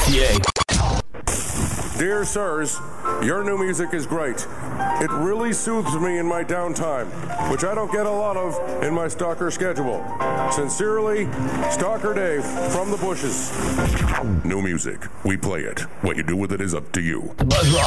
WFTA. Dear sirs, your new music is great. It really soothes me in my downtime, which I don't get a lot of in my stalker schedule. Sincerely, Stalker Dave from the bushes. New music. We play it. What you do with it is up to you. The Buzz Rock.